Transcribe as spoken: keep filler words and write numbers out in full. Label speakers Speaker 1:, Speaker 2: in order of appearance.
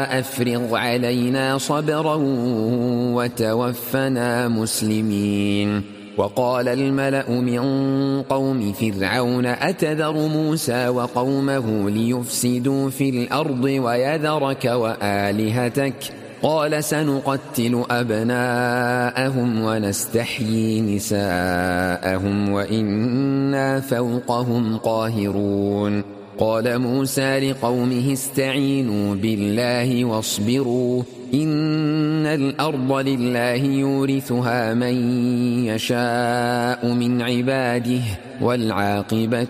Speaker 1: أفرغ علينا صبرا وتوفنا مسلمين. وقال الملأ من قوم فرعون أتذر موسى وقومه ليفسدوا في الأرض ويذرك وآلهتك قال سنقتل أبناءهم ونستحيي نساءهم وإنا فوقهم قاهرون. قال موسى لقومه استعينوا بالله واصبروا إن الأرض لله يورثها من يشاء من عباده والعاقبة